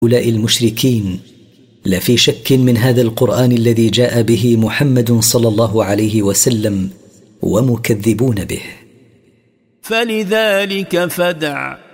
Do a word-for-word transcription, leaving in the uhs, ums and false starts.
هؤلاء المشركين لفي شك من هذا القرآن الذي جاء به محمد صلى الله عليه وسلم ومكذبون به. فلذلك فادع